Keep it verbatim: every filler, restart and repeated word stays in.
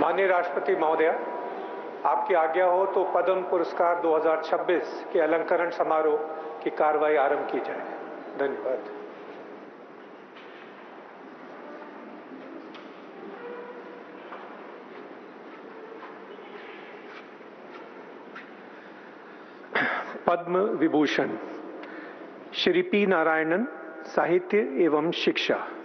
माननीय राष्ट्रपति महोदय, आपकी आज्ञा हो तो पद्म पुरस्कार दो हज़ार छब्बीस के अलंकरण समारोह की कार्रवाई आरंभ की जाए। धन्यवाद। पद्म विभूषण श्री पी नारायणन, साहित्य एवं शिक्षा।